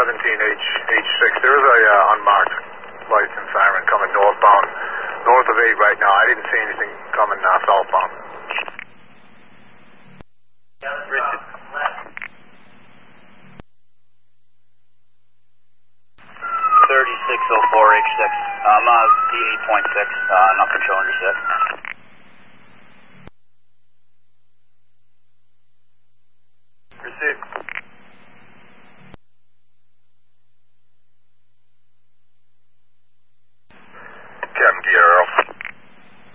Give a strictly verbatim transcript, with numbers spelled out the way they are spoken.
seventeen H H6. There is a uh, unmarked lights and siren coming northbound, north of eight right now. I didn't see anything coming uh, southbound. Richard. thirty-six oh four H six. I'm uh, D eight point six, uh, not controlling your set.